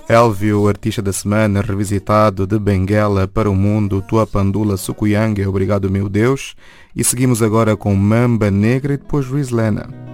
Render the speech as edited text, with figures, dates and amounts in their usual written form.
Elvio, o artista da semana, revisitado de Benguela para o mundo, Tua Pandula Sukuyange, Obrigado Meu Deus. E seguimos agora com Mamba Negra e depois Rislena.